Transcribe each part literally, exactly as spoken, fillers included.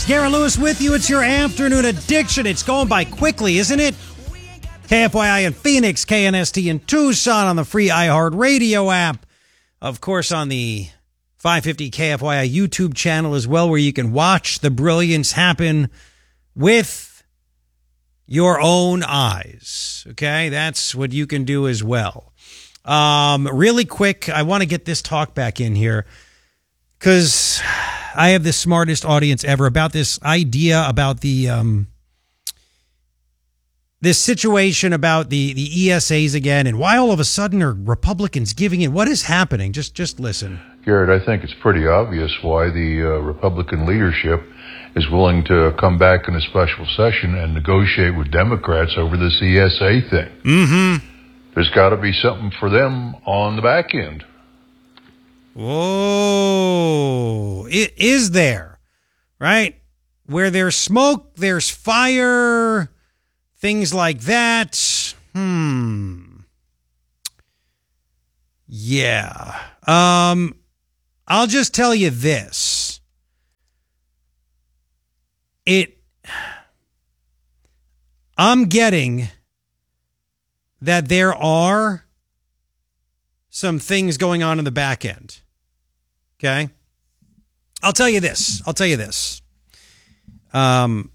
Garrett Lewis with you. It's your afternoon addiction. It's going by quickly, isn't it? K F Y I in Phoenix, K N S T in Tucson on the free iHeartRadio app. Of course, on the five fifty K F Y I YouTube channel as well, where you can watch the brilliance happen with your own eyes. Okay, that's what you can do as well. Um, really quick, I want to get this talk back in here because I have the smartest audience ever about this idea about the um, this situation about the, the E S As again, and why all of a sudden are Republicans giving in? What is happening? Just just listen. Garrett, I think it's pretty obvious why the uh, Republican leadership is willing to come back in a special session and negotiate with Democrats over this E S A thing. Mm-hmm. There's got to be something for them on the back end. Whoa. It is there, right? Where there's smoke, there's fire, things like that. Hmm. Yeah. Um, I'll just tell you this. It, I'm getting that there are some things going on in the back end. Okay? I'll tell you this. I'll tell you this. Um,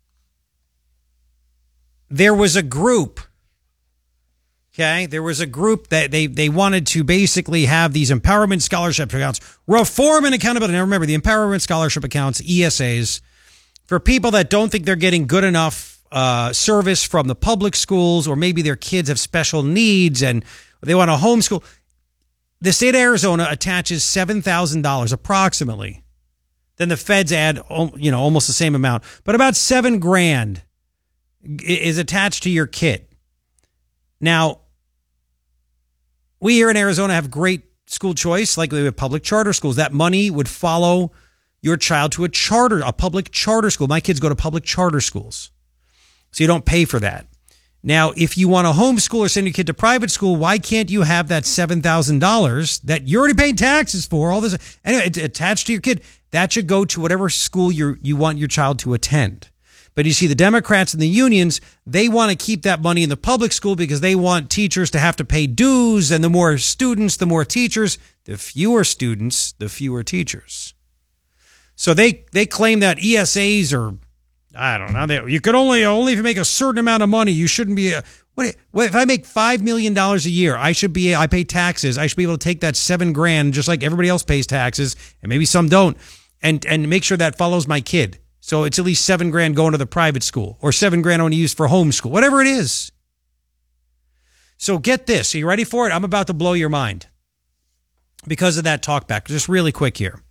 there was a group, okay? There was a group that they, they wanted to basically have these empowerment scholarship accounts, reform and accountability. Now remember, the empowerment scholarship accounts, E S As, for people that don't think they're getting good enough uh, service from the public schools, or maybe their kids have special needs and they want to homeschool. The state of Arizona attaches seven thousand dollars approximately. Then the feds add, you know, almost the same amount, but about seven grand is attached to your kid. Now, we here in Arizona have great school choice, like we have public charter schools. That money would follow your child to a charter, a public charter school. My kids go to public charter schools, so you don't pay for that. Now, if you want to homeschool or send your kid to private school, why can't you have that seven thousand dollars that you're already paying taxes for? All this, anyway, it's attached to your kid. That should go to whatever school you you want your child to attend. But you see, the Democrats and the unions, they want to keep that money in the public school because they want teachers to have to pay dues. And the more students, the more teachers. The fewer students, the fewer teachers. So they, they claim that E S As are, I don't know, they, you could only, only if you make a certain amount of money, you shouldn't be, a, what, what if I make five million dollars a year, I should be, I pay taxes. I should be able to take that seven grand, just like everybody else pays taxes, and maybe some don't, and, and make sure that follows my kid. So it's at least seven grand going to the private school, or seven grand I want to use for homeschool, whatever it is. So get this. Are you ready for it? I'm about to blow your mind because of that talkback. Just really quick here.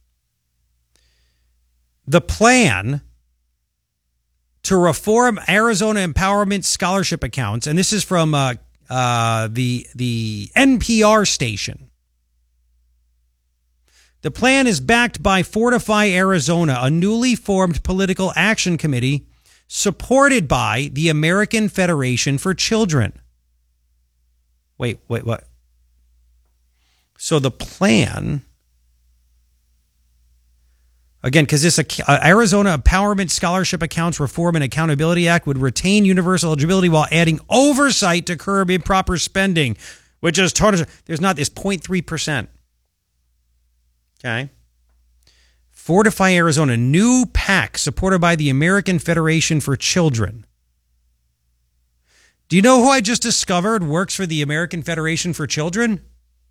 The plan to reform Arizona empowerment scholarship accounts, and this is from uh, uh, the the N P R station. The plan is backed by Fortify Arizona, a newly formed political action committee supported by the American Federation for Children. Wait, wait, what? So the plan, again, because this uh, Arizona Empowerment Scholarship Accounts Reform and Accountability Act would retain universal eligibility while adding oversight to curb improper spending, which is total. There's not this zero point three percent. Okay. Fortify Arizona, new PAC supported by the American Federation for Children. Do you know who I just discovered works for the American Federation for Children?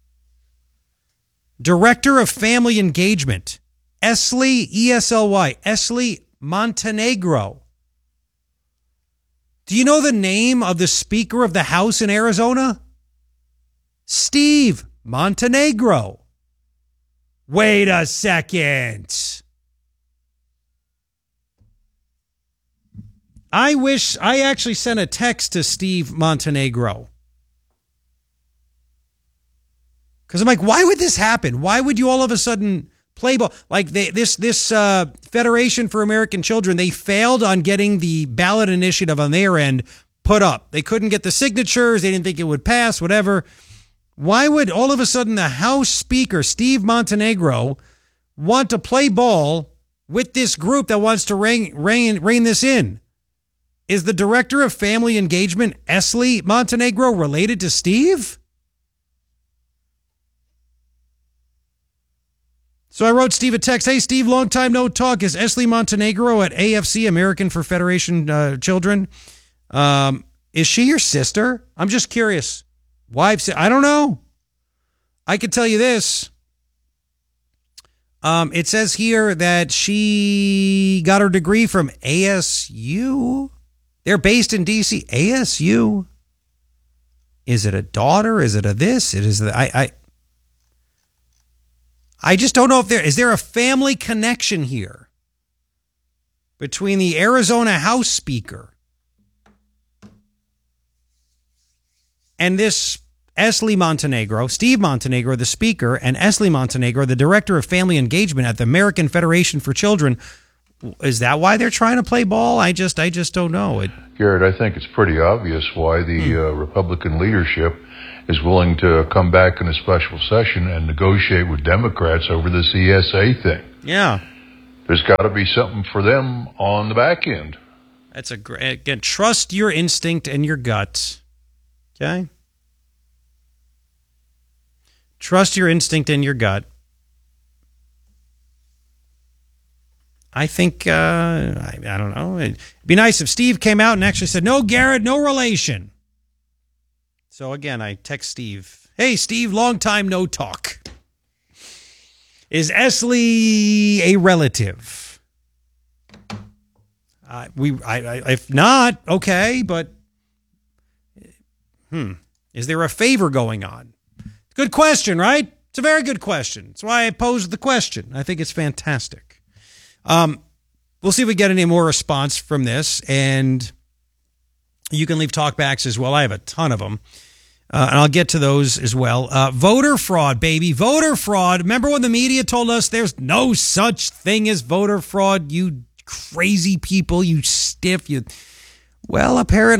Director of Family Engagement, Esli, E S L Y, Esli Montenegro. Do you know the name of the Speaker of the House in Arizona? Steve Montenegro. Wait a second. I wish I actually sent a text to Steve Montenegro. Because I'm like, why would this happen? Why would you all of a sudden play ball? Like they, this this uh, Federation for American Children, they failed on getting the ballot initiative on their end put up. They couldn't get the signatures. They didn't think it would pass, whatever. Why would all of a sudden the House Speaker, Steve Montenegro, want to play ball with this group that wants to rein, rein, rein this in. Is the director of family engagement, Esli Montenegro, related to Steve? So I wrote Steve a text. Hey, Steve, long time no talk. Is Esli Montenegro at A F C, American for Federation uh, Children? Um, is she your sister? I'm just curious. Wife, I don't know. I can tell you this. Um, it says here that she got her degree from A S U. They're based in D C. A S U. Is it a daughter? Is it a this? It is. The, I. I. I just don't know if there is there a family connection here between the Arizona House Speaker and this Esli Montenegro, Steve Montenegro, the Speaker, and Esli Montenegro, the Director of Family Engagement at the American Federation for Children. Is that why they're trying to play ball? I just, I just don't know. It, Garrett, I think it's pretty obvious why the hmm. uh, Republican leadership is willing to come back in a special session and negotiate with Democrats over this E S A thing. Yeah. There's got to be something for them on the back end. That's a great, again, trust your instinct and your gut. Okay? Trust your instinct and your gut. I think, uh, I, I don't know. It'd be nice if Steve came out and actually said, no, Garrett, no relation. So again, I text Steve. Hey, Steve, long time no talk. Is Esli a relative? Uh, we, I, I, if not, okay, but hmm, is there a favor going on? Good question, right? It's a very good question. That's why I posed the question. I think it's fantastic. Um, we'll see if we get any more response from this, and you can leave talkbacks as well. I have a ton of them. Uh, and I'll get to those as well. Uh, voter fraud, baby. Voter fraud. Remember when the media told us there's no such thing as voter fraud? You crazy people, you stiff. You. Well,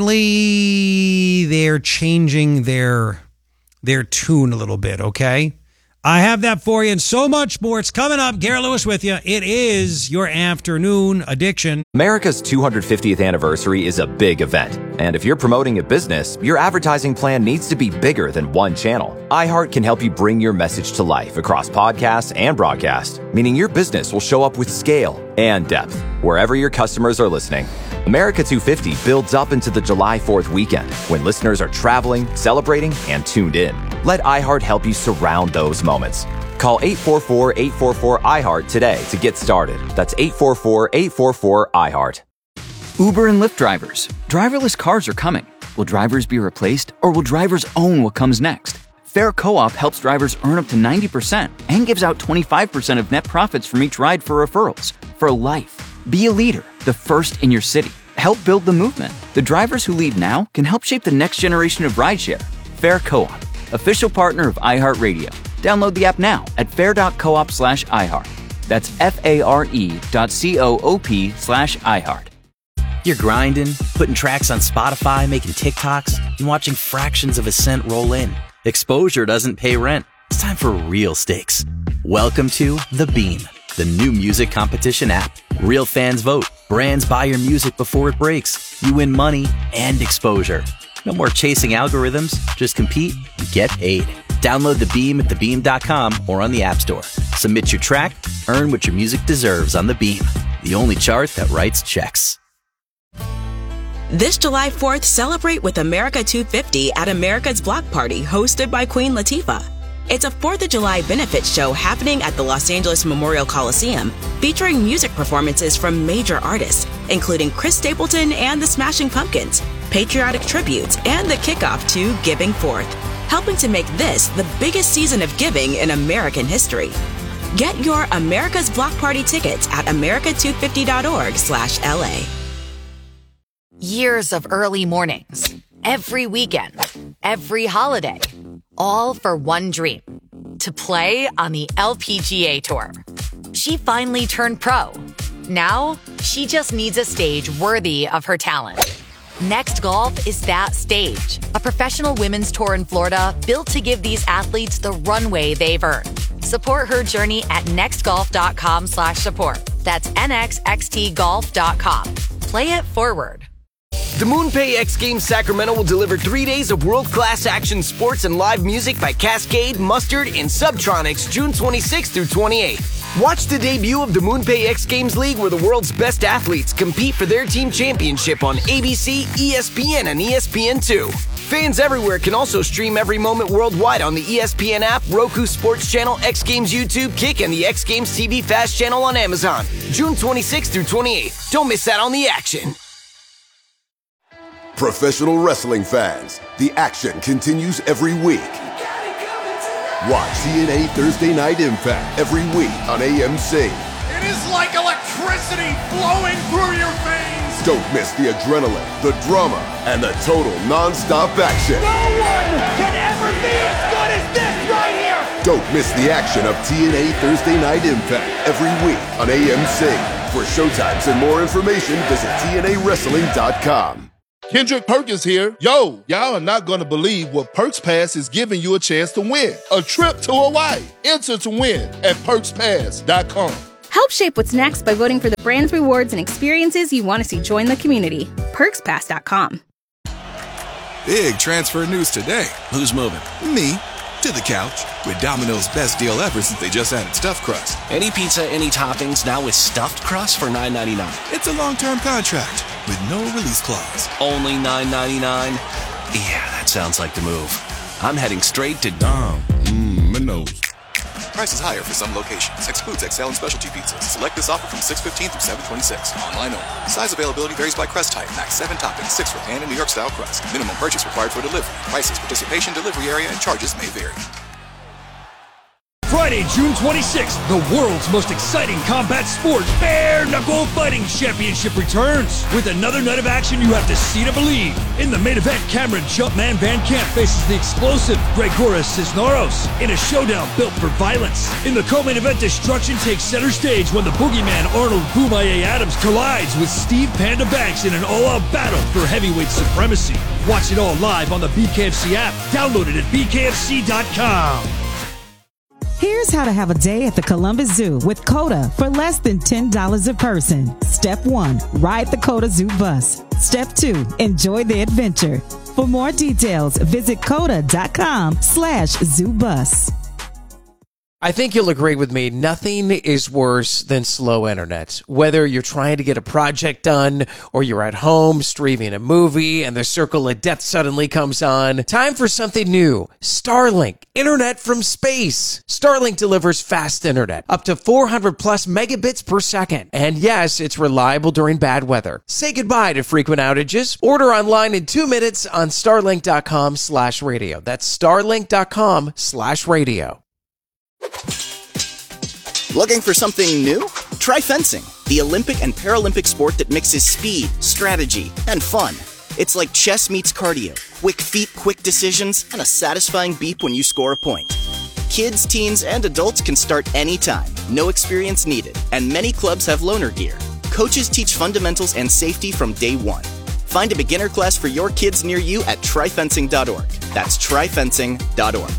apparently they're changing their, their tune a little bit, okay? I have that for you and so much more. It's coming up. Garrett Lewis with you. It is your afternoon addiction. America's two hundred fiftieth anniversary is a big event. And if you're promoting a business, your advertising plan needs to be bigger than one channel. iHeart can help you bring your message to life across podcasts and broadcast, meaning your business will show up with scale and depth wherever your customers are listening. America two fifty builds up into the July fourth weekend when listeners are traveling, celebrating, and tuned in. Let iHeart help you surround those moments. Call eight four four, eight four four, I heart today to get started. That's eight four four, eight four four, I heart. Uber and Lyft drivers. Driverless cars are coming. Will drivers be replaced, or will drivers own what comes next? Fair Co-op helps drivers earn up to ninety percent and gives out twenty-five percent of net profits from each ride for referrals. For life. Be a leader, the first in your city. Help build the movement. The drivers who lead now can help shape the next generation of rideshare. Fair Co-op, official partner of iHeartRadio. Download the app now at fair.coop slash iHeart. That's F-A-R-E dot C-O-O-P slash iHeart. You're grinding, putting tracks on Spotify, making TikToks, and watching fractions of a cent roll in. Exposure doesn't pay rent. It's time for real stakes. Welcome to The Beam, the new music competition app. Real fans vote. Brands buy your music before it breaks. You win money and exposure. No more chasing algorithms. Just compete and get paid. Download The Beam at the beam dot com or on the App Store. Submit your track, earn what your music deserves on The Beam, the only chart that writes checks. This July fourth, celebrate with America two fifty at America's Block Party, hosted by Queen Latifah. It's a fourth of July benefit show happening at the Los Angeles Memorial Coliseum, featuring music performances from major artists, including Chris Stapleton and the Smashing Pumpkins, patriotic tributes, and the kickoff to Giving Forth, helping to make this the biggest season of giving in American history. Get your America's Block Party tickets at america two fifty dot org slash L A. Years of early mornings, every weekend, every holiday, all for one dream, to play on the L P G A Tour. She finally turned pro. Now, she just needs a stage worthy of her talent. Next Golf is that stage, a professional women's tour in Florida built to give these athletes the runway they've earned. Support her journey at nextgolf dot com slash support. That's N X X T golf dot com. Play it forward. The MoonPay X Games Sacramento will deliver three days of world-class action sports and live music by Cascade, Mustard, and Subtronics June twenty-sixth through twenty-eighth. Watch the debut of the MoonPay X Games League, where the world's best athletes compete for their team championship on A B C, E S P N, and E S P N two. Fans everywhere can also stream every moment worldwide on the E S P N app, Roku Sports Channel, X Games YouTube, Kick, and the X Games T V Fast channel on Amazon. June twenty-sixth through twenty-eighth. Don't miss out on the action. Professional wrestling fans, the action continues every week. Watch T N A Thursday Night Impact every week on A M C. It is like electricity flowing through your veins. Don't miss the adrenaline, the drama, and the total non-stop action. No one can ever be as good as this right here. Don't miss the action of T N A Thursday Night Impact every week on A M C. For showtimes and more information, visit T N A wrestling dot com. Kendrick Perkins here. Yo, y'all are not going to believe what Perks Pass is giving you a chance to win. A trip to Hawaii. Enter to win at perks pass dot com. Help shape what's next by voting for the brands, rewards, and experiences you want to see join the community. perks pass dot com. Big transfer news today. Who's moving? Me. To the couch. With Domino's best deal ever since they just added stuffed crust. Any pizza, any toppings, now with stuffed crust for nine ninety-nine. It's a long-term contract with no release clause. Only nine ninety-nine? Yeah, that sounds like the move. I'm heading straight to Dom. Mmm, Minos. Prices higher for some locations. Excludes X L and specialty pizzas. Select this offer from six fifteen through seven twenty-six. Online only. Size availability varies by crust type. Max seven toppings, six for pan and New York style crust. Minimum purchase required for delivery. Prices, participation, delivery area, and charges may vary. Friday, June twenty-sixth, the world's most exciting combat sport, Bare Knuckle Fighting Championship returns. With another night of action you have to see to believe. In the main event, Cameron Jumpman Van Camp faces the explosive Gregoras Cisneros in a showdown built for violence. In the co-main event, destruction takes center stage when the boogeyman Arnold Boomaye Adams collides with Steve Panda Banks in an all-out battle for heavyweight supremacy. Watch it all live on the B K F C app. Download it at B K F C dot com. Here's how to have a day at the Columbus Zoo with COTA for less than ten dollars a person. Step one, ride the COTA Zoo bus. Step two, enjoy the adventure. For more details, visit COTA dot com slash zoo bus. I think you'll agree with me, nothing is worse than slow internet. Whether you're trying to get a project done or you're at home streaming a movie and the circle of death suddenly comes on, time for something new. Starlink, internet from space. Starlink delivers fast internet, up to four hundred plus megabits per second. And yes, it's reliable during bad weather. Say goodbye to frequent outages. Order online in two minutes on starlink dot com slash radio. That's starlink dot com slash radio. Looking for something new? Try fencing, the Olympic and Paralympic sport that mixes speed, strategy, and fun. It's like chess meets cardio, quick feet, quick decisions, and a satisfying beep when you score a point. Kids, teens, and adults can start anytime, no experience needed, and many clubs have loaner gear. Coaches teach fundamentals and safety from day one. Find a beginner class for your kids near you at try fencing dot org. That's try fencing dot org.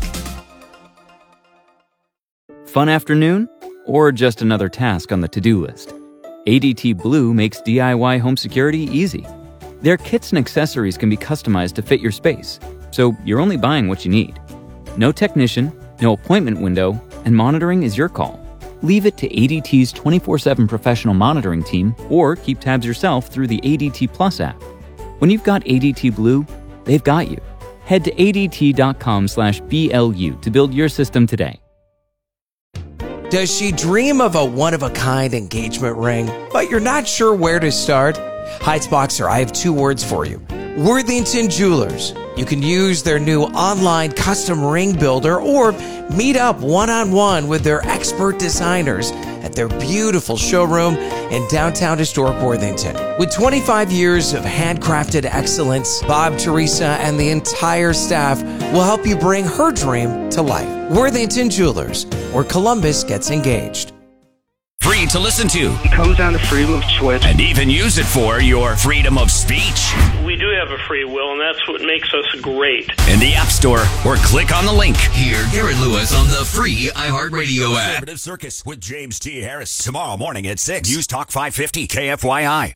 Fun afternoon? Or just another task on the to-do list? A D T Blue makes D I Y home security easy. Their kits and accessories can be customized to fit your space, so you're only buying what you need. No technician, no appointment window, and monitoring is your call. Leave it to A D T's twenty-four seven professional monitoring team, or keep tabs yourself through the A D T Plus app. When you've got A D T Blue, they've got you. Head to A D T dot com slash B L U to build your system today. Does she dream of a one-of-a-kind engagement ring, but you're not sure where to start? Heightsboxer, I have two words for you. Worthington Jewelers. You can use their new online custom ring builder or meet up one-on-one with their expert designers at their beautiful showroom in downtown historic Worthington. With twenty-five years of handcrafted excellence, Bob, Teresa, and the entire staff will help you bring her dream to life. Worthington Jewelers, where Columbus gets engaged. Free to listen to. It comes down to freedom of choice. And even use it for your freedom of speech. We do have a free will, and that's what makes us great. In the App Store, or click on the link. Hear Garrett Lewis on the free iHeartRadio app. Conservative Circus with James T. Harris. Tomorrow morning at six. News Talk five fifty K F Y I.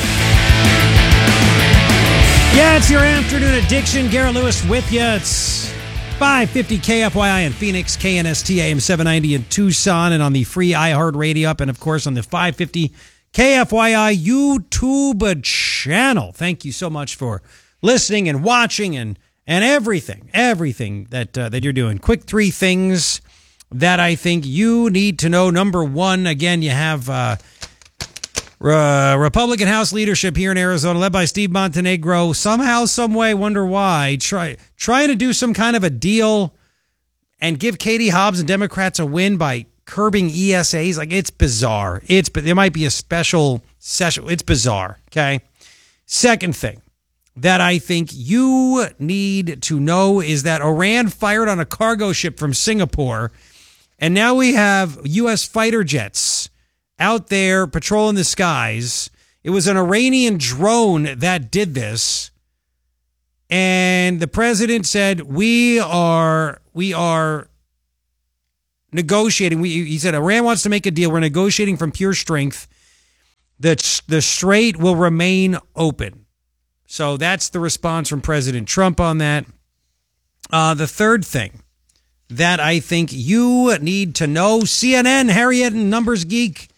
Yeah, it's your afternoon addiction. Garrett Lewis with you. It's five fifty K F Y I in Phoenix, K N S T A M seven ninety in Tucson, and on the free iHeartRadio app, and of course on the five fifty K F Y I YouTube channel. Thank you so much for listening and watching and and everything, everything that uh, that you're doing. Quick three things that I think you need to know. Number one, again, you have uh, uh, Republican House leadership here in Arizona, led by Steve Montenegro. Somehow, some way, wonder why, try trying to do some kind of a deal and give Katie Hobbs and Democrats a win by curbing E S As. Like, it's bizarre. It's but there might be a special session. It's bizarre. Okay. Second thing that I think you need to know is that Iran fired on a cargo ship from Singapore, and now we have U S fighter jets out there patrolling the skies. It was an Iranian drone that did this, and the president said, "We are we are negotiating." We, he said, "Iran wants to make a deal. We're negotiating from pure strength. The the strait will remain open." So that's the response from President Trump on that. Uh, the third thing that I think you need to know, C N N, Harriet and Numbers Geek,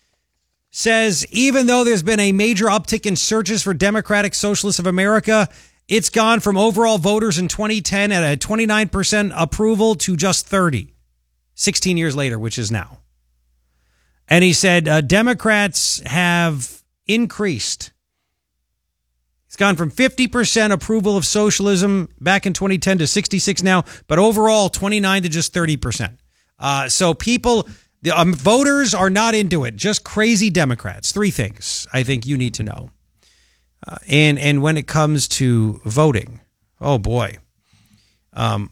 says even though there's been a major uptick in searches for Democratic Socialists of America, it's gone from overall voters in twenty ten at a twenty-nine percent approval to just thirty, sixteen years later, which is now. And he said uh, Democrats have increased. It's gone from fifty percent approval of socialism back in twenty ten to sixty-six now, but overall twenty-nine to just thirty percent. Uh, so people, the um, voters are not into it. Just crazy Democrats. Three things I think you need to know. Uh, and and when it comes to voting, oh boy. Um,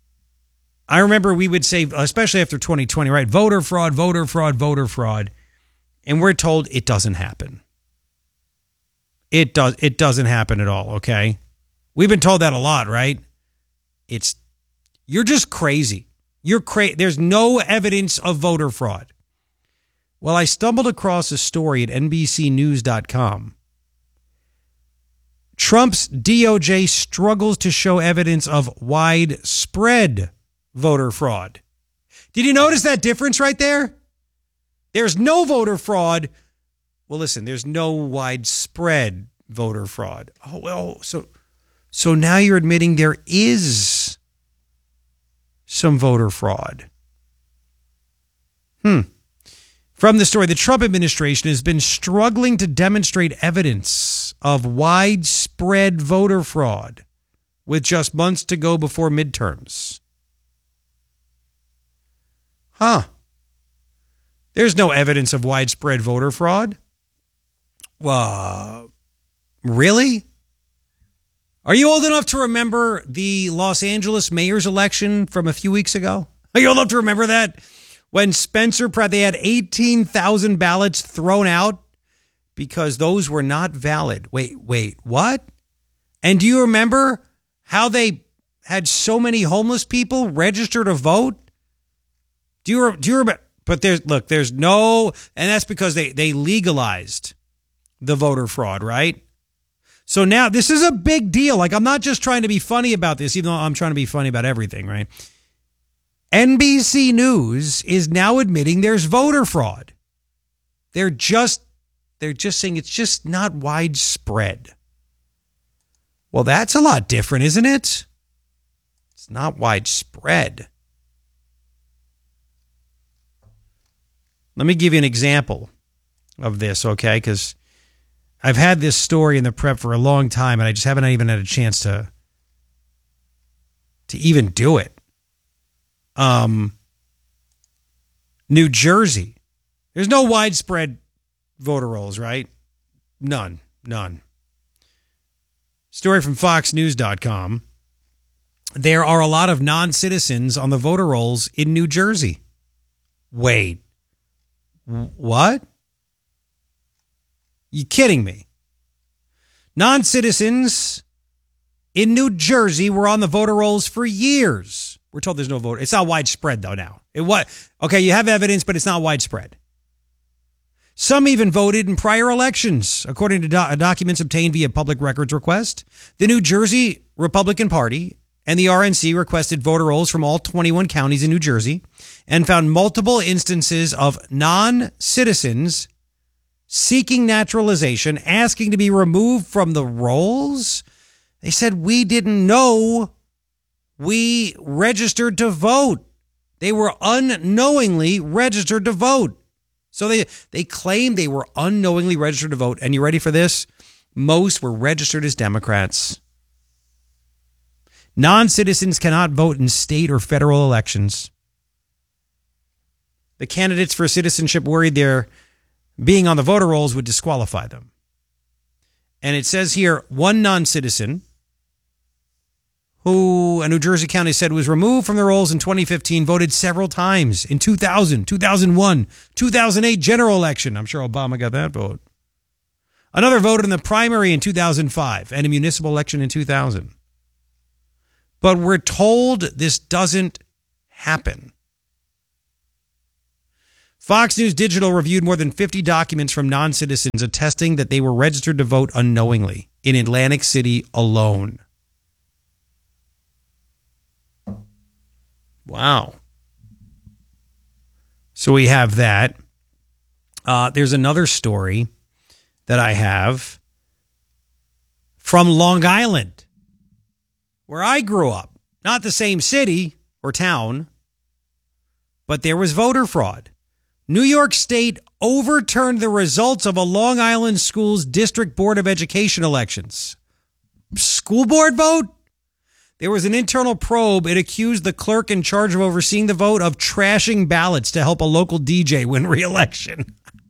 I remember we would say, especially after twenty twenty, right? Voter fraud, voter fraud, voter fraud. And we're told it doesn't happen. It does. It doesn't happen at all. Okay. We've been told that a lot, right? It's, you're just crazy. You're crazy. There's no evidence of voter fraud. Well, I stumbled across a story at N B C news dot com. Trump's D O J struggles to show evidence of widespread voter fraud. Did you notice that difference right there? There's no voter fraud. Well, listen, there's no widespread voter fraud. Oh, well, so so now you're admitting there is some voter fraud. Hmm. From the story, the Trump administration has been struggling to demonstrate evidence of widespread voter fraud with just months to go before midterms. Huh. There's no evidence of widespread voter fraud. Uh, really? Are you old enough to remember the Los Angeles mayor's election from a few weeks ago? Are you old enough to remember that? When Spencer Pratt, they had eighteen thousand ballots thrown out because those were not valid. Wait, wait, what? And do you remember how they had so many homeless people register to vote? Do you, do you remember? But there's, look, there's no, and that's because they, they legalized the voter fraud, right? So now this is a big deal. Like, I'm not just trying to be funny about this, even though I'm trying to be funny about everything, right? N B C News is now admitting there's voter fraud. They're just, they're just saying it's just not widespread. Well, that's a lot different, isn't it? It's not widespread. Let me give you an example of this, okay? Because I've had this story in the prep for a long time, and I just haven't even had a chance to to even do it. Um, New Jersey. There's no widespread voter rolls, right? None. None. Story from Fox News dot com. There are a lot of non-citizens on the voter rolls in New Jersey. Wait. What? You kidding me? Non-citizens in New Jersey were on the voter rolls for years. We're told there's no voter. It's not widespread, though, now. It what? Okay, you have evidence, but it's not widespread. Some even voted in prior elections, according to do- documents obtained via public records request. The New Jersey Republican Party and the R N C requested voter rolls from all twenty-one counties in New Jersey and found multiple instances of non-citizens seeking naturalization, asking to be removed from the rolls. They said, we didn't know we registered to vote. They were unknowingly registered to vote. So they, they claimed they were unknowingly registered to vote. And you ready for this? Most were registered as Democrats. Non-citizens cannot vote in state or federal elections. The candidates for citizenship worried their being on the voter rolls would disqualify them. And it says here, one non-citizen who a New Jersey county said was removed from the rolls in twenty fifteen, voted several times in two thousand, two thousand one, two thousand eight general election. I'm sure Obama got that vote. Another voted in the primary in two thousand five and a municipal election in two thousand. But we're told this doesn't happen. Fox News Digital reviewed more than fifty documents from non-citizens attesting that they were registered to vote unknowingly in Atlantic City alone. Wow. So we have that. Uh, there's another story that I have from Long Island, where I grew up. Not the same city or town, but there was voter fraud. New York State overturned the results of a Long Island school's District Board of Education elections. School board vote? There was an internal probe. It accused the clerk in charge of overseeing the vote of trashing ballots to help a local D J win re-election.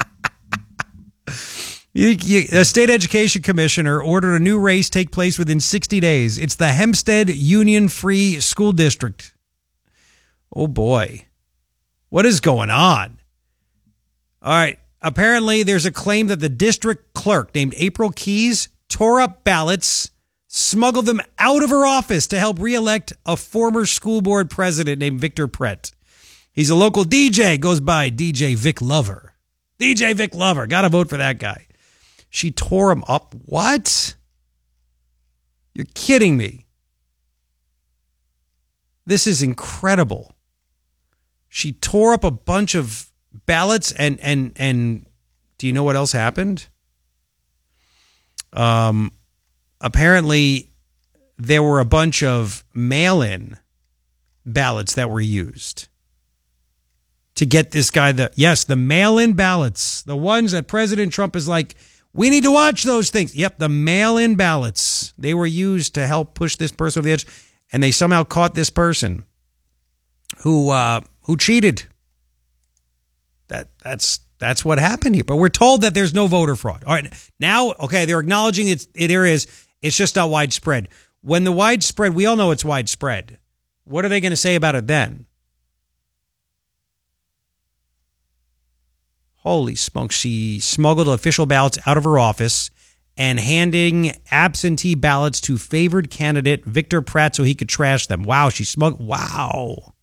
A state education commissioner ordered a new race take place within sixty days. It's the Hempstead Union Free School District. Oh, boy. What is going on? All right. Apparently, there's a claim that the district clerk named April Keys tore up ballots, smuggled them out of her office to help reelect a former school board president named Victor Prett. He's a local D J, goes by D J Vic Lover. D J Vic Lover. Got to vote for that guy. She tore him up. What? You're kidding me. This is incredible. She tore up a bunch of ballots and, and, and do you know what else happened? Um, apparently there were a bunch of mail-in ballots that were used to get this guy the, yes, the mail-in ballots, the ones that President Trump is like, we need to watch those things. Yep, the mail-in ballots. They were used to help push this person over the edge, and they somehow caught this person who uh, who cheated. That that's that's what happened here. But we're told that there's no voter fraud. All right, now, okay, they're acknowledging it. It there is. It's just not widespread. When the widespread, we all know it's widespread. What are they going to say about it then? Holy smokes, she smuggled official ballots out of her office and handing absentee ballots to favored candidate Victor Pratt so he could trash them. Wow, she smuggled. Wow.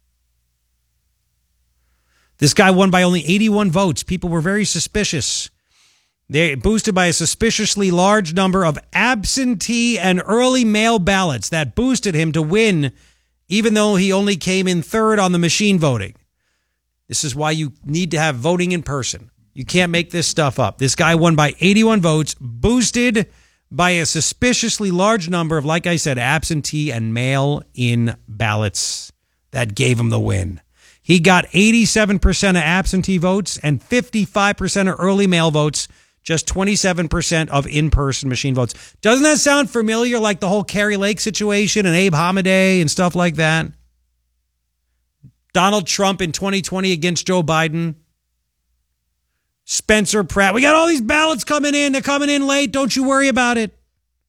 This guy won by only eighty-one votes. People were very suspicious. They boosted by a suspiciously large number of absentee and early mail ballots that boosted him to win, even though he only came in third on the machine voting. This is why you need to have voting in person. You can't make this stuff up. This guy won by eighty-one votes, boosted by a suspiciously large number of, like I said, absentee and mail-in ballots that gave him the win. He got eighty-seven percent of absentee votes and fifty-five percent of early mail votes, just twenty-seven percent of in-person machine votes. Doesn't that sound familiar, like the whole Kari Lake situation and Abe Hamadeh and stuff like that? Donald Trump in twenty twenty against Joe Biden. Spencer Pratt. We got all these ballots coming in. They're coming in late. Don't you worry about it.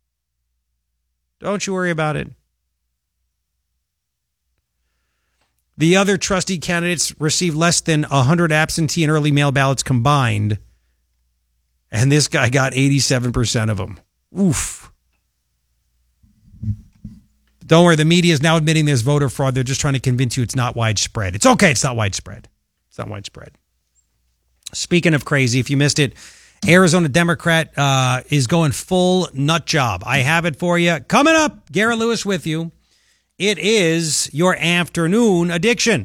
Don't you worry about it. The other trustee candidates received less than one hundred absentee and early mail ballots combined. And this guy got eighty-seven percent of them. Oof. Don't worry, the media is now admitting there's voter fraud. They're just trying to convince you it's not widespread. It's okay, it's not widespread. It's not widespread. Speaking of crazy, if you missed it, Arizona Democrat uh, is going full nut job. I have it for you. Coming up, Garrett Lewis with you. It is your afternoon addiction.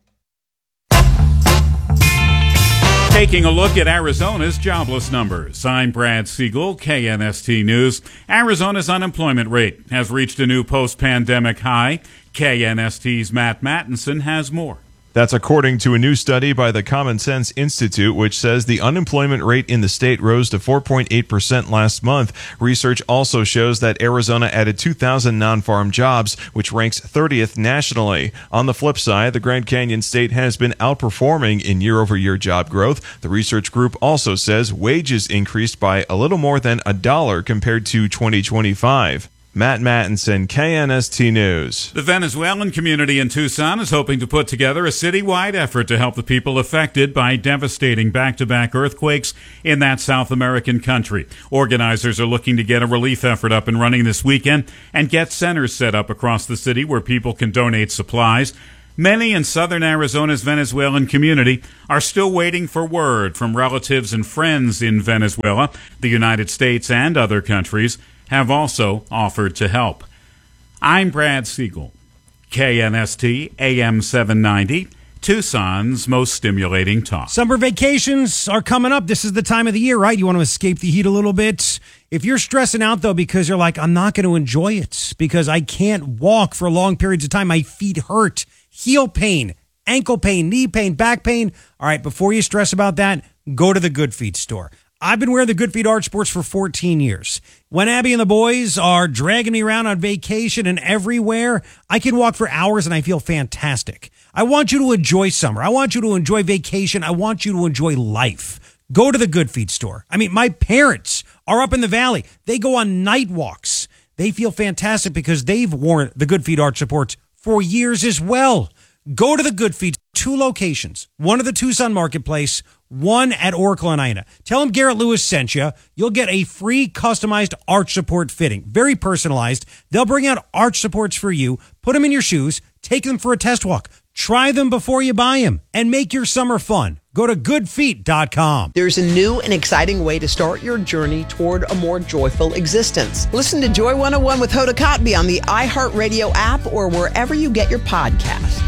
Taking a look at Arizona's jobless numbers. I'm Brad Siegel, K N S T News. Arizona's unemployment rate has reached a new post-pandemic high. K N S T's Matt Mattinson has more. That's according to a new study by the Common Sense Institute, which says the unemployment rate in the state rose to four point eight percent last month. Research also shows that Arizona added two thousand non-farm jobs, which ranks thirtieth nationally. On the flip side, the Grand Canyon state has been outperforming in year-over-year job growth. The research group also says wages increased by a little more than a dollar compared to twenty twenty-five. Matt Mattinson, K N S T News. The Venezuelan community in Tucson is hoping to put together a citywide effort to help the people affected by devastating back-to-back earthquakes in that South American country. Organizers are looking to get a relief effort up and running this weekend and get centers set up across the city where people can donate supplies. Many in southern Arizona's Venezuelan community are still waiting for word from relatives and friends in Venezuela. The United States and other countries have also offered to help. I'm Brad Siegel, K N S T A M seven ninety, Tucson's most stimulating talk. Summer vacations are coming up. This is the time of the year, right? You want to escape the heat a little bit. If you're stressing out, though, because you're like, I'm not going to enjoy it because I can't walk for long periods of time. My feet hurt, heel pain, ankle pain, knee pain, back pain. All right, before you stress about that, go to the Good Feet store. I've been wearing the Good Feet Arch Sports for fourteen years. When Abby and the boys are dragging me around on vacation and everywhere, I can walk for hours and I feel fantastic. I want you to enjoy summer. I want you to enjoy vacation. I want you to enjoy life. Go to the Good Feet store. I mean, my parents are up in the valley. They go on night walks. They feel fantastic because they've worn the Good Feet Arch Supports for years as well. Go to the Good Feet, two locations, one at the Tucson Marketplace, one at Oracle and Ina. Tell them Garrett Lewis sent you. You'll get a free customized arch support fitting, very personalized. They'll bring out arch supports for you, put them in your shoes, take them for a test walk, try them before you buy them, and make your summer fun. Go to good feet dot com. There's a new and exciting way to start your journey toward a more joyful existence. Listen to Joy one oh one with Hoda Kotb on the iHeartRadio app or wherever you get your podcasts.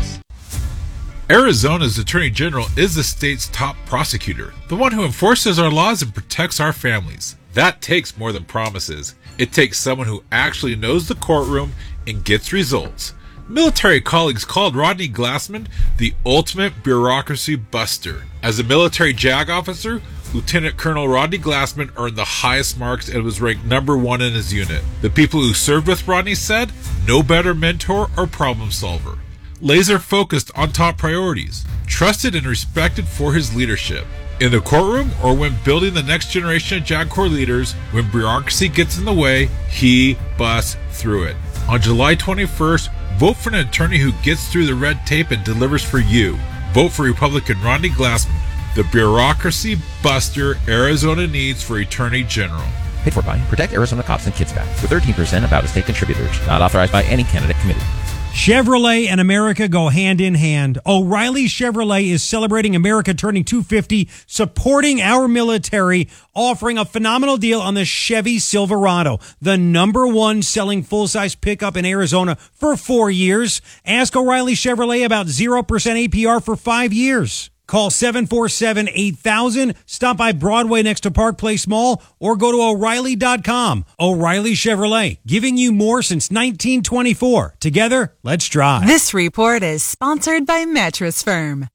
Arizona's Attorney General is the state's top prosecutor, the one who enforces our laws and protects our families. That takes more than promises. It takes someone who actually knows the courtroom and gets results. Military colleagues called Rodney Glassman the ultimate bureaucracy buster. As a military JAG officer, Lieutenant Colonel Rodney Glassman earned the highest marks and was ranked number one in his unit. The people who served with Rodney said, no better mentor or problem solver. Laser focused on top priorities, trusted and respected for his leadership. In the courtroom or when building the next generation of JAG Corps leaders, when bureaucracy gets in the way, he busts through it. On July twenty-first, vote for an attorney who gets through the red tape and delivers for you. Vote for Republican Rodney Glassman, the bureaucracy buster Arizona needs for Attorney General. Paid for by Protect Arizona Cops and Kids Back, with thirteen percent of out-of-state contributors. Not authorized by any candidate committee. Chevrolet and America go hand in hand. O'Reilly Chevrolet is celebrating America turning two fifty, supporting our military, offering a phenomenal deal on the Chevy Silverado, the number one selling full-size pickup in Arizona for four years. Ask O'Reilly Chevrolet about zero percent A P R for five years. Call seven four seven, eight thousand, stop by Broadway next to Park Place Mall, or go to O'Reilly dot com. O'Reilly Chevrolet, giving you more since nineteen twenty-four. Together, let's drive. This report is sponsored by Mattress Firm.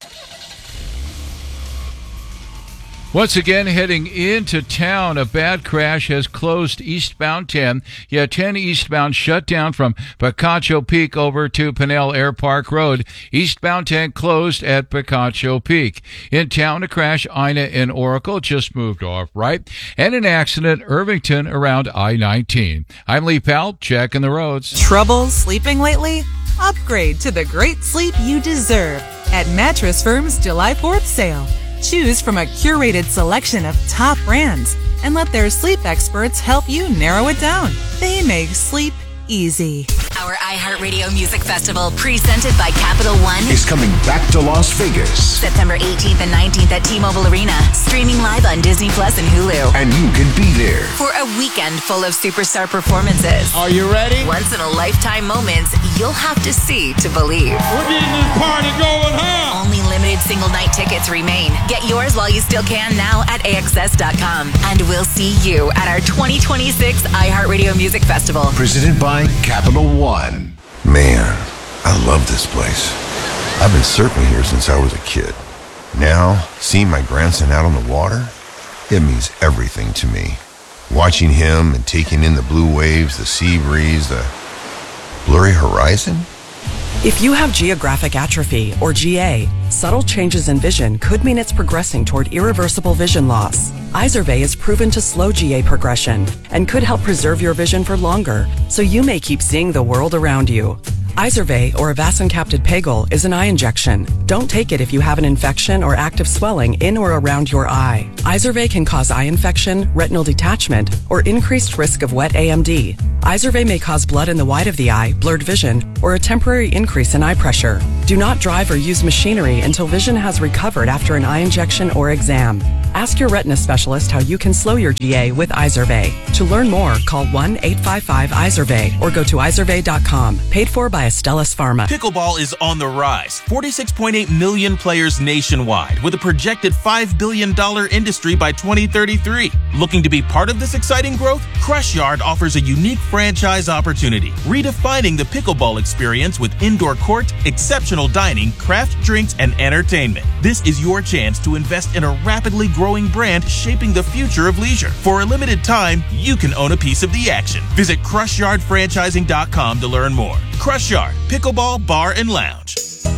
Once again, heading into town, a bad crash has closed eastbound ten. Yeah, ten eastbound shut down from Picacho Peak over to Pinell Air Park Road. Eastbound ten closed at Picacho Peak. In town, a crash, Ina and Oracle just moved off right. And an accident, Irvington around I nineteen. I'm Lee Powell, checking the roads. Trouble sleeping lately? Upgrade to the great sleep you deserve at Mattress Firm's July fourth sale. Choose from a curated selection of top brands and let their sleep experts help you narrow it down. They make sleep easy. Our iHeartRadio Music Festival, presented by Capital One, is coming back to Las Vegas. September eighteenth and nineteenth at T-Mobile Arena, streaming live on Disney Plus and Hulu. And you can be there for a weekend full of superstar performances. Are you ready? Once in a lifetime moments you'll have to see to believe. We're getting this party going, huh? Only limited single night tickets remain. Get yours while you still can now at A X S dot com. And we'll see you at our twenty twenty-six iHeartRadio Music Festival. Presented by Capital One. Man, I love this place. I've been surfing here since I was a kid. Now, seeing my grandson out on the water, it means everything to me. Watching him and taking in the blue waves, the sea breeze, the blurry horizon. If you have geographic atrophy, or G A, subtle changes in vision could mean it's progressing toward irreversible vision loss. Izervay is proven to slow G A progression and could help preserve your vision for longer, so you may keep seeing the world around you. Izervay, or avacincaptad pegol, is an eye injection. Don't take it if you have an infection or active swelling in or around your eye. Izervay can cause eye infection, retinal detachment, or increased risk of wet A M D. Izervay may cause blood in the white of the eye, blurred vision, or a temporary increase in eye pressure. Do not drive or use machinery until vision has recovered after an eye injection or exam. Ask your retina specialist how you can slow your G A with Izervay. To learn more, call one eight five five Izervay or go to izervay dot com. Paid for by Astellas Pharma. Pickleball is on the rise. forty-six point eight million players nationwide, with a projected five billion dollars industry by twenty thirty-three. Looking to be part of this exciting growth? Crush Yard offers a unique franchise opportunity, redefining the pickleball experience with indoor court, exceptional dining, craft drinks, and entertainment. This is your chance to invest in a rapidly growing brand shaping the future of leisure. For a limited time, you can own a piece of the action. Visit crush yard franchising dot com to learn more. Crush Yard, Pickleball Bar and Lounge.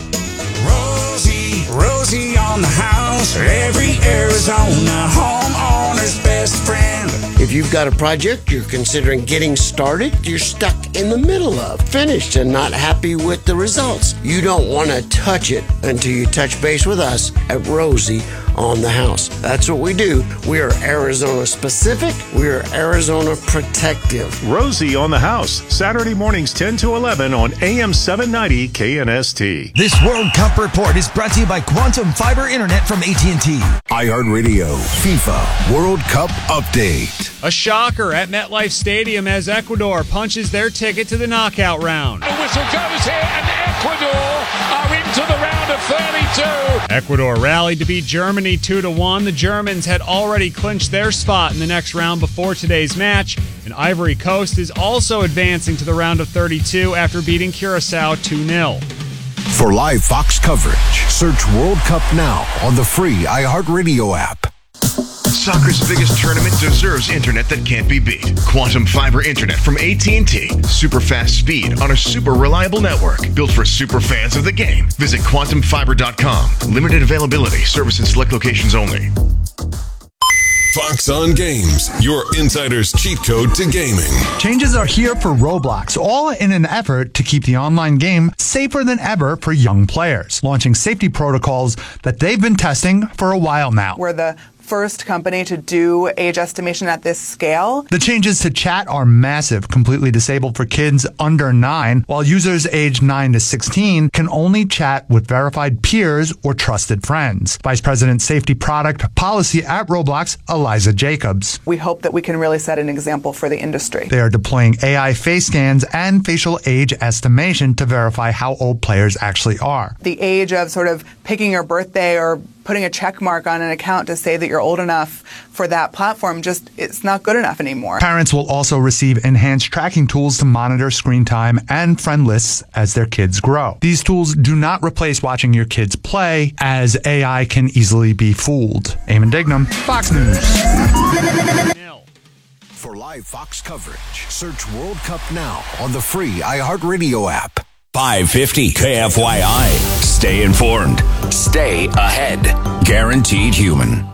Rosie, Rosie on the house, every Arizona homeowner's best friend. If you've got a project you're considering getting started, you're stuck in the middle of, finished and not happy with the results, you don't want to touch it until you touch base with us at Rosie on the House. That's what we do. We are Arizona specific. We are Arizona protective. Rosie on the House, Saturday mornings ten to eleven on A M seven ninety K N S T. This World Cup report is brought to you by Quantum Fiber Internet from A T and T. iHeartRadio FIFA World Cup Update. A shocker at MetLife Stadium as Ecuador punches their ticket to the knockout round. The whistle goes here and Ecuador are into the round of thirty-two. Ecuador rallied to beat Germany two to one. The Germans had already clinched their spot in the next round before today's match, and Ivory Coast is also advancing to the round of thirty-two after beating Curacao two nil. For live Fox coverage, search World Cup now on the free iHeartRadio app. Soccer's biggest tournament deserves internet that can't be beat. Quantum Fiber Internet from A T and T. Super fast speed on a super reliable network. Built for super fans of the game. Visit quantum fiber dot com. Limited availability. Service in select locations only. Fox on Games, your insider's cheat code to gaming. Changes are here for Roblox, all in an effort to keep the online game safer than ever for young players, launching safety protocols that they've been testing for a while now. We're the first company to do age estimation at this scale. The changes to chat are massive, completely disabled for kids under nine, while users aged nine to sixteen can only chat with verified peers or trusted friends. Vice President Safety Product Policy at Roblox, Eliza Jacobs. We hope that we can really set an example for the industry. They are deploying A I face scans and facial age estimation to verify how old players actually are. The age of sort of picking your birthday or putting a check mark on an account to say that you're old enough for that platform, just it's not good enough anymore. Parents will also receive enhanced tracking tools to monitor screen time and friend lists as their kids grow. These tools do not replace watching your kids play, as A I can easily be fooled. Eamon Dignam, Fox News. For live Fox coverage, search World Cup now on the free iHeartRadio app. five fifty K F Y I. Stay informed. Stay ahead. Guaranteed human.